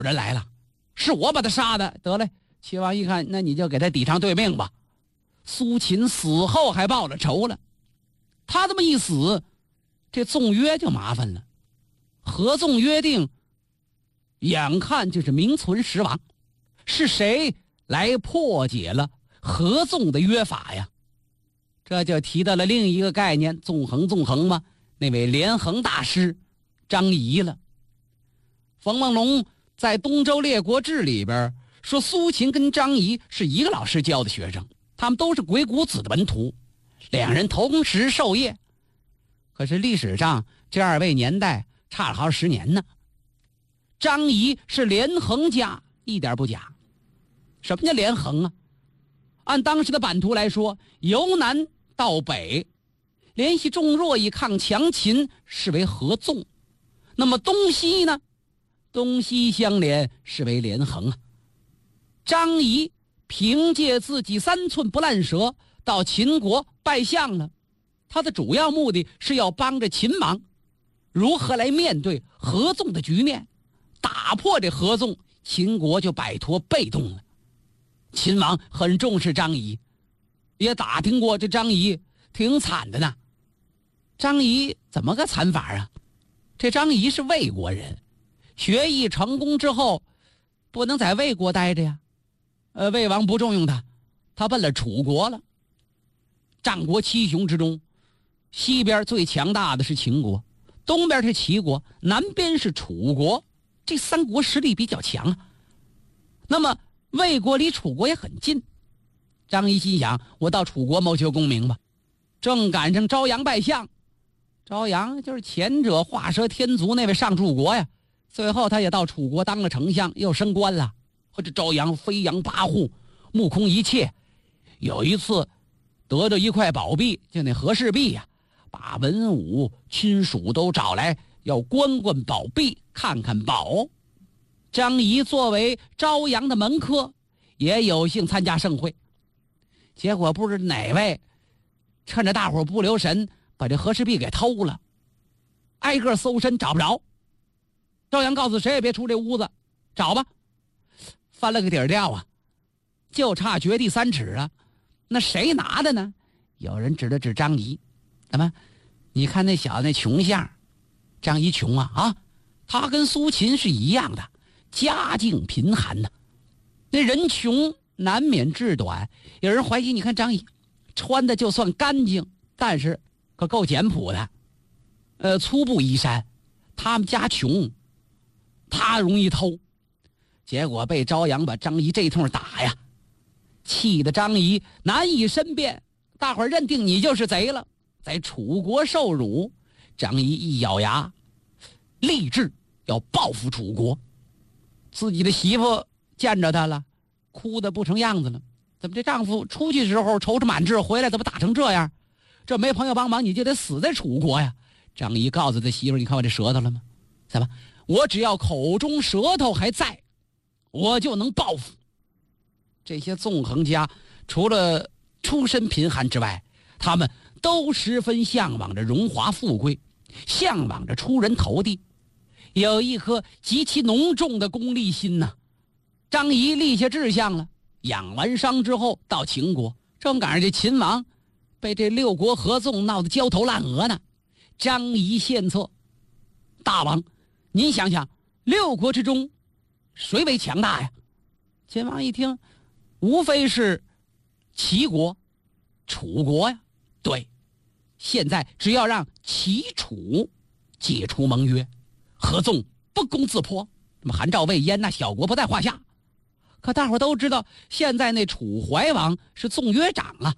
人来了，是我把他杀的。得嘞，秦王一看，那你就给他抵偿对命吧。苏秦死后还报了仇了，他这么一死，这纵约就麻烦了。合纵约定眼看就是名存实亡，是谁来破解了合纵的约法呀？这就提到了另一个概念，纵横嘛，那位连横大师张仪了。冯梦龙在《东周列国志》里边说，苏秦跟张仪是一个老师教的学生，他们都是鬼谷子的门徒，两人同时授业。可是历史上这二位年代差了好10年呢。张仪是连横家，一点不假。什么叫连横啊？按当时的版图来说，由南到北，联系众弱以抗强秦，视为合纵。那么东西呢？东西相连，视为连横啊。张仪凭借自己3寸不烂舌到秦国拜相了，他的主要目的是要帮着秦王如何来面对合纵的局面，打破这合纵，秦国就摆脱被动了。秦王很重视张仪，也打听过这张仪挺惨的呢。张仪怎么个惨法啊？这张仪是魏国人，学艺成功之后不能在魏国待着呀。魏王不重用他，他奔了楚国了。战国7雄之中，西边最强大的是秦国，东边是齐国，南边是楚国，这3国实力比较强啊。那么魏国离楚国也很近，张仪心想，我到楚国谋求功名吧。正赶上昭阳拜相，昭阳就是前者画蛇添足那位上柱国呀，最后他也到楚国当了丞相，又升官了。这昭阳飞扬跋扈，目空一切。有一次得着一块宝币，就那和氏璧呀，把文武亲属都找来，要观观宝币，看看宝。张仪作为昭阳的门客，也有幸参加盛会。结果不知哪位趁着大伙不留神，把这和氏璧给偷了，挨个搜身找不着。昭阳告诉谁也别出这屋子，找吧。翻了个底儿掉啊，就差掘地3尺了。那谁拿的呢？有人指了指张仪，怎么？你看那小子那穷相，张仪穷啊，他跟苏秦是一样的，家境贫寒呢。那人穷难免志短，有人怀疑，你看张仪穿的就算干净，但是可够简朴的，粗布衣衫。他们家穷，他容易偷。结果被昭阳把张仪这通打呀，气得张仪难以申辩，大伙儿认定你就是贼了，在楚国受辱。张仪一咬牙，立志要报复楚国。自己的媳妇见着他了，哭得不成样子了。怎么这丈夫出去时候踌躇满志，回来怎么打成这样？这没朋友帮忙，你就得死在楚国呀。张仪告诉他媳妇，你看我这舌头了吗？怎么？我只要口中舌头还在，我就能报复。这些纵横家除了出身贫寒之外，他们都十分向往着荣华富贵，向往着出人头地，有一颗极其浓重的功利心呐。张仪立下志向了，养完伤之后到秦国，正赶上这秦王被这6国合纵闹得焦头烂额呢。张仪献策，大王您想想，6国之中谁为强大呀？秦王一听，无非是齐国、楚国呀。对，现在只要让齐楚解除盟约，合纵不攻自破，那么韩赵魏燕那小国不在话下。可大伙都知道，现在那楚怀王是纵约长啊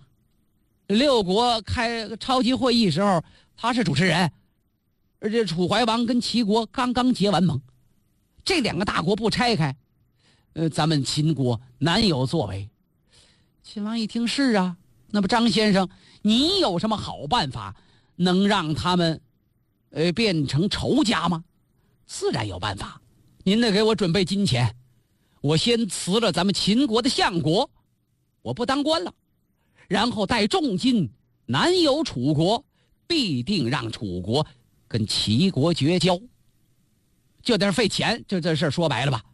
，6国开超级会议时候他是主持人，而且楚怀王跟齐国刚刚结完盟，这2个大国不拆开，咱们秦国难有作为。秦王一听，是啊，那么张先生，你有什么好办法能让他们变成仇家吗？自然有办法，您得给我准备金钱。我先辞了咱们秦国的相国，我不当官了，然后带重金南游楚国，必定让楚国跟齐国绝交。就得费钱，就这事说白了吧。